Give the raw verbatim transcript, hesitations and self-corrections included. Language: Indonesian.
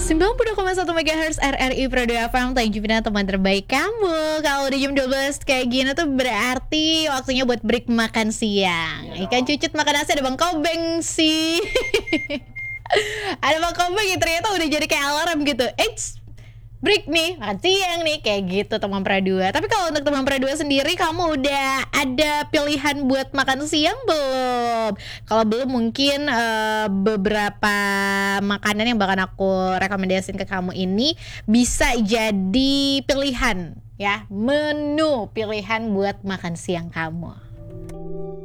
sembilan puluh dua koma satu megahertz R R I Pro dua F M, Tanjung teman terbaik kamu. Kalau udah jam dua belas kayak gini tuh berarti waktunya buat break makan siang. Ikan cucut makan nasi, ada Bang Kobeng sih. Ada Bang Kobeng yang ternyata udah jadi kayak alarm gitu. Eits, break nih, makan siang nih, kayak gitu teman Pradua. Tapi kalau untuk teman Pradua sendiri, kamu udah ada pilihan buat makan siang belum? Kalau belum, mungkin uh, beberapa makanan yang bakal aku rekomendasiin ke kamu ini bisa jadi pilihan ya, menu pilihan buat makan siang kamu.